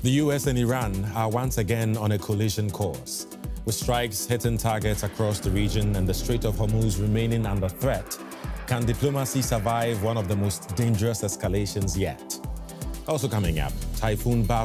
The US and Iran are once again on a collision course, with strikes hitting targets across the region and the Strait of Hormuz remaining under threat. Can diplomacy survive one of the most dangerous escalations yet? Also coming up, Typhoon